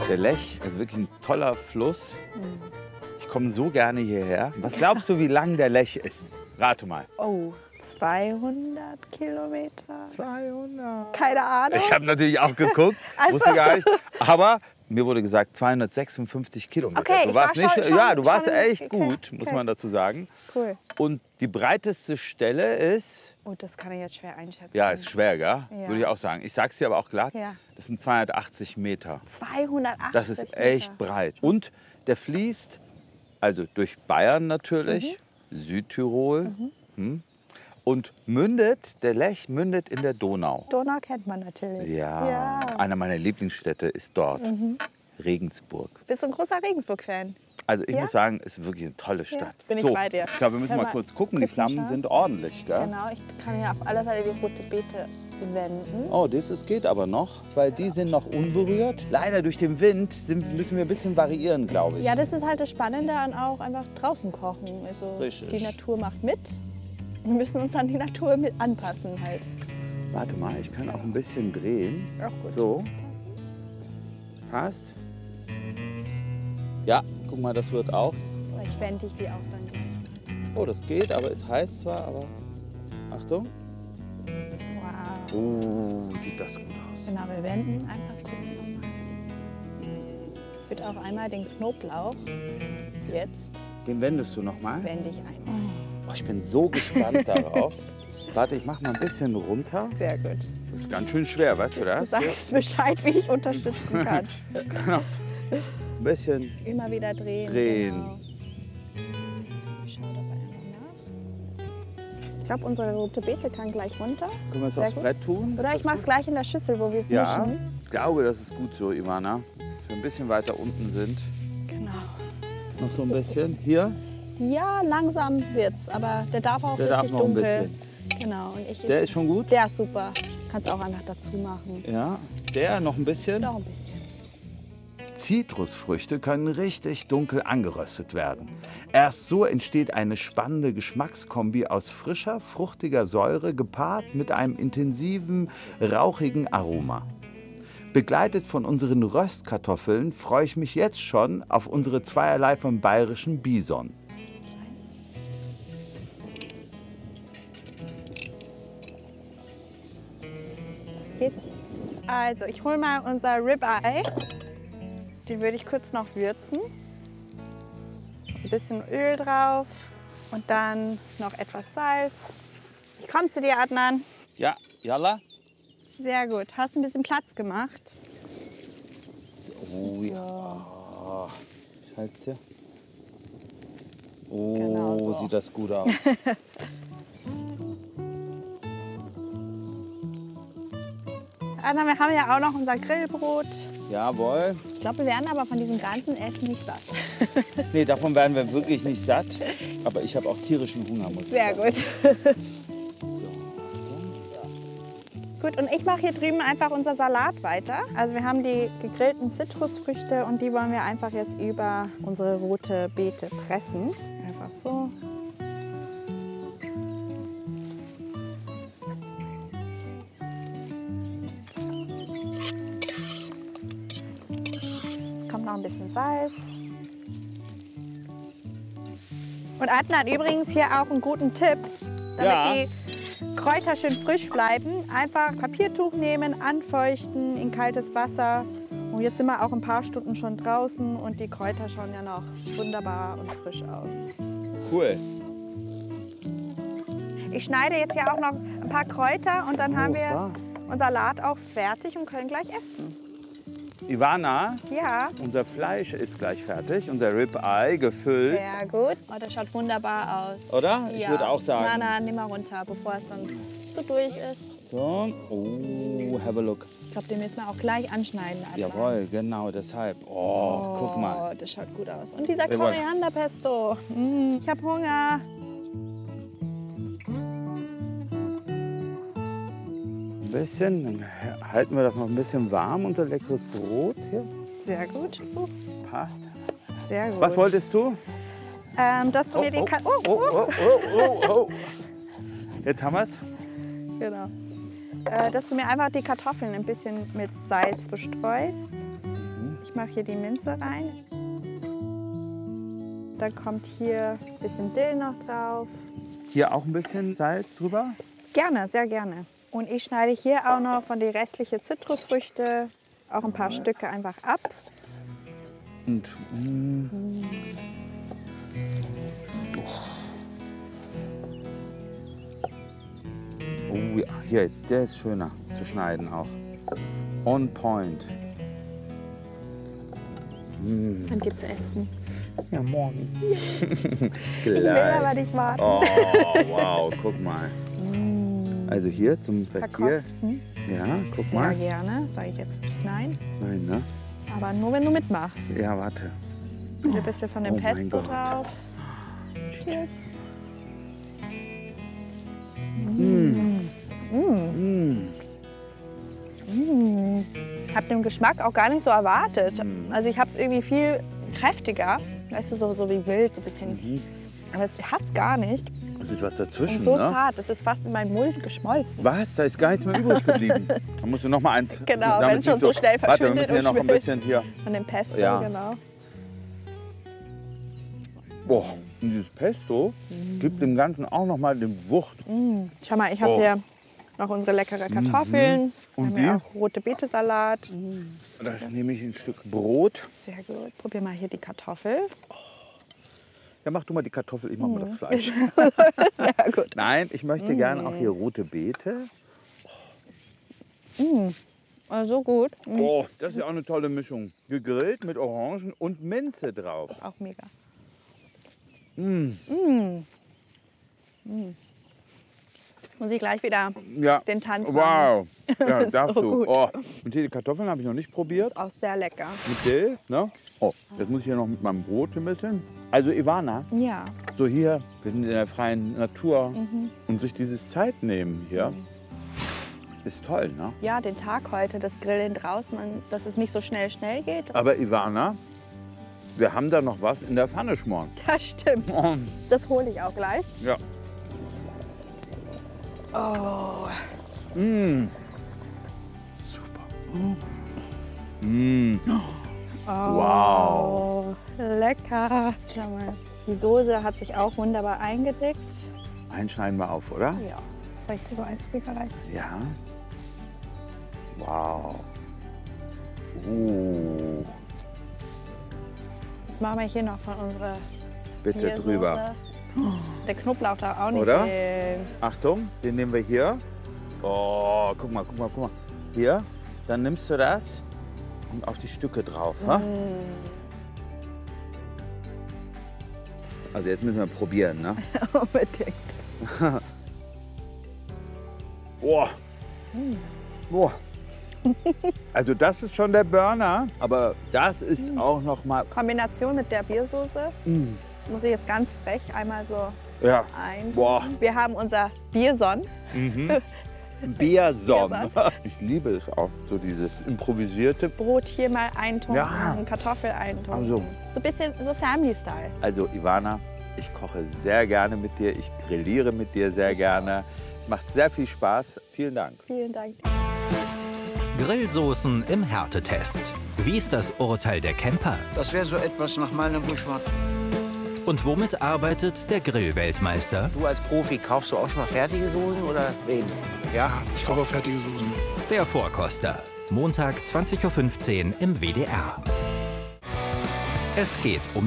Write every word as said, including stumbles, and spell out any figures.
Der Lech ist wirklich ein toller Fluss. Ich komme so gerne hierher. Was glaubst du, wie lang der Lech ist? Rate mal. Oh, zweihundert Kilometer. zweihundert. Keine Ahnung. Ich habe natürlich auch geguckt, Also. wusste gar nicht. Aber mir wurde gesagt zweihundertsechsundfünfzig Kilometer. Okay, du ich warst war nicht, schon- schon- ja, du warst schon- echt okay, gut, muss okay. man dazu sagen. Cool. Und die breiteste Stelle ist, Oh, das kann ich jetzt schwer einschätzen. ja, ist schwer, gell? Ja. Würde ich auch sagen. Ich sag's dir aber auch glatt, Ja. das sind zweihundertachtzig Meter. zweihundertachtzig Das ist echt Meter. breit. Und der fließt also durch Bayern natürlich, Südtirol. Hm. Und mündet, der Lech mündet in der Donau. Donau kennt man natürlich. Ja, Ja. einer meiner Lieblingsstädte ist dort, Regensburg. Bist du ein großer Regensburg-Fan? Also ich Ja? muss sagen, es ist wirklich eine tolle Stadt. bin ich so, bei dir. Ich glaube, wir müssen Hör mal mal, kurz gucken. Die kurz mal Flammen schauen. sind ordentlich, gell? Genau, ich kann hier auf alle Fälle die rote Beete wenden. Oh, das ist, geht aber noch, weil die sind noch unberührt. Leider durch den Wind sind, müssen wir ein bisschen variieren, glaube ich. Ja, das ist halt das Spannende an auch einfach draußen kochen. Also Richtig. die Natur macht mit. Wir müssen uns an die Natur mit anpassen halt. Warte mal, ich kann auch ein bisschen drehen. Auch gut. So, passt. Ja, guck mal, das wird auch. Vielleicht wende ich die auch dann gleich. Oh, das geht, aber es heißt zwar, aber Achtung. Wow. Oh, sieht das gut aus. Genau, wir wenden einfach kurz nochmal. Ich würde auch einmal den Knoblauch. Jetzt Den wendest du noch mal. wende ich einmal. Oh, ich bin so gespannt darauf. Warte, ich mach mal ein bisschen runter. Sehr gut. Das ist ganz schön schwer, weißt du Du das? sagst Bescheid, wie ich unterstützen kann. Genau. Ein bisschen Immer wieder drehen. Drehen. Genau. Ich schaue dabei einmal nach. Ich glaube, unsere rote Beete kann gleich runter. Können wir es Sehr aufs gut. Brett tun? Oder Ist ich das mache es gleich in der Schüssel, wo wir es gut? Ja, mischen. ich glaube, das ist gut so, Ivana. Dass wir ein bisschen weiter unten sind. Genau. Noch so ein bisschen. Hier, Ja, langsam wird's, aber der darf auch Der darf richtig noch ein dunkel. Genau. Und ich, der ist schon gut. der ist super. Kannst auch einfach dazu machen. Ja, der noch ein bisschen. Noch ein bisschen. Zitrusfrüchte können richtig dunkel angeröstet werden. Erst so entsteht eine spannende Geschmackskombi aus frischer, fruchtiger Säure gepaart mit einem intensiven, rauchigen Aroma. Begleitet von unseren Röstkartoffeln freue ich mich jetzt schon auf unsere zweierlei vom bayerischen Bison. Geht's? Also, ich hole mal unser Ribeye. Den würde ich kurz noch würzen. Also ein bisschen Öl drauf und dann noch etwas Salz. Ich komme zu dir, Adnan. Ja, Jalla. Sehr gut. Hast ein bisschen Platz gemacht. Oh ja. Ich halt's dir. Oh, Genau so. sieht das gut aus. Adnan, wir haben ja auch noch unser Grillbrot. Jawohl. Ich glaube, wir werden aber von diesem ganzen Essen nicht satt. Nee, davon werden wir wirklich nicht satt. Aber ich habe auch tierischen Hunger, muss ich Sehr sagen. gut. Gut, und ich mache hier drüben einfach unser Salat weiter. Also wir haben die gegrillten Zitrusfrüchte und die wollen wir einfach jetzt über unsere rote Beete pressen. Einfach so. Jetzt kommt noch ein bisschen Salz. Und Adnan hat übrigens hier auch einen guten Tipp, damit Ja. die Kräuter schön frisch bleiben. Einfach Papiertuch nehmen, anfeuchten in kaltes Wasser. Und jetzt sind wir auch ein paar Stunden schon draußen und die Kräuter schauen ja noch wunderbar und frisch aus. Cool. Ich schneide jetzt ja auch noch ein paar Kräuter und dann haben wir da. unser Salat auch fertig und können gleich essen. Ivana, Ja, unser Fleisch ist gleich fertig. Unser Ribeye gefüllt. sehr gut. Oh, das schaut wunderbar aus. Oder? Ich würde auch sagen. Nein, nein, nimm mal runter, bevor es dann zu durch ist. So. Oh, have a look. Ich glaube, den müssen wir auch gleich anschneiden. Adnan. Jawohl, genau deshalb. Oh, guck mal. Oh, das schaut gut aus. Und dieser Wir wollen- Korianderpesto. Mm, ich habe Hunger. Ein bisschen, dann halten wir das noch ein bisschen warm, unser leckeres Brot hier. Sehr gut. Uh, Passt. sehr gut. Was wolltest du? Ähm, dass du mir die... Ka oh, oh, oh, oh, oh, oh. Jetzt haben wir's. Genau. Äh, dass du mir einfach die Kartoffeln ein bisschen mit Salz bestreust. Mhm. Ich mache hier die Minze rein. Dann kommt hier ein bisschen Dill noch drauf. Hier auch ein bisschen Salz drüber. Gerne, sehr gerne. Und ich schneide hier auch noch von den restlichen Zitrusfrüchte auch ein paar Stücke einfach ab. Und mm, oh ja, hier jetzt, der ist schöner zu schneiden auch. On point. Dann gibt's Essen. Ja, morgen. Ich will aber nicht warten. Oh, wow, guck mal. Also hier zum Verzier. Verkosten. Ja, guck Sehr mal. gerne. Sage ich jetzt nicht nein. Nein, ne? Aber nur, wenn du mitmachst. Ja, warte. Ein bisschen von dem Oh mein Pesto Gott. drauf. Cheers. Ich habe den Geschmack auch gar nicht so erwartet. Also ich habe es irgendwie viel kräftiger. Weißt du, so, so wie wild, so ein bisschen. Aber es hat es gar nicht. Das ist was Und dazwischen, so ne? zart, das ist fast in meinen Mund geschmolzen. Was? Da ist gar nichts mehr übrig geblieben. Da musst du noch mal eins. Genau, damit wenn es schon nicht so schnell Warte, wir verschwindet müssen hier und noch ein schmilzt. bisschen hier. Von dem Pesto, Ja. genau. Boah, und dieses Pesto gibt dem Ganzen auch noch mal den Wucht. Schau mal, ich habe Oh. hier noch unsere leckeren Kartoffeln. Und wir haben die? ja auch rote Betesalat. Da nehme ich ein Stück Brot. Sehr gut. Probier mal hier die Kartoffel. Ja, mach du mal die Kartoffel, ich mach mal das Fleisch. Sehr gut. Nein, ich möchte gerne auch hier rote Beete. Also gut. Oh, das ist ja auch eine tolle Mischung. Gegrillt mit Orangen und Minze drauf. Auch mega. Muss ich gleich wieder Ja. den Tanz Wow. Ja, Ist darfst so du. gut. Oh. Und hier die Kartoffeln habe ich noch nicht probiert. auch sehr lecker. Mit Dill. Ne? Oh, jetzt muss ich hier noch mit meinem Brot ein bisschen. Also Ivana, Ja. so hier, wir sind in der freien Natur und sich dieses Zeit nehmen hier, ist toll, ne? Ja, den Tag heute, das Grillen draußen, und dass es nicht so schnell schnell geht. Aber Ivana, wir haben da noch was in der Pfanne schmoren. Das stimmt. Oh, Das hole ich auch gleich. ja. Oh. Super. Mm. Wow. Oh, lecker. Schau mal. Die Soße hat sich auch wunderbar eingedickt. Einen schneiden wir auf, oder? Ja. Soll ich dir so eins reichen? Ja. Wow. Uh, Jetzt machen wir hier noch von unserer bitte Biersoße. drüber. Der Knoblauch darf auch nicht Oder? fehlen. Achtung, den nehmen wir hier. Oh, guck mal, guck mal, guck mal. Hier, dann nimmst du das und auf die Stücke drauf. Ha? Also jetzt müssen wir probieren, ne? Unbedingt. Boah. Boah. Also das ist schon der Burner, aber das ist auch noch mal, Kombination mit der Biersoße. Muss ich jetzt ganz frech einmal so ja, ein. boah, Wir haben unser Bierson. Bierson. Bierson. Ich liebe es auch, so dieses improvisierte. Brot hier mal eintunken, Ja. Kartoffel eintunken. Also. So ein bisschen so Family-Style. Also Ivana, ich koche sehr gerne mit dir, ich grilliere mit dir sehr gerne. Es macht sehr viel Spaß. Vielen Dank. Vielen Dank. Grillsoßen im Härtetest. Wie ist das Urteil der Camper? Das wäre so etwas nach meinem Geschmack. Und womit arbeitet der Grillweltmeister? Du als Profi, kaufst du auch schon mal fertige Soßen oder wen? Ja? Ich kaufe auch fertige Soßen. Der Vorkoster. Montag zwanzig Uhr fünfzehn im W D R. Es geht um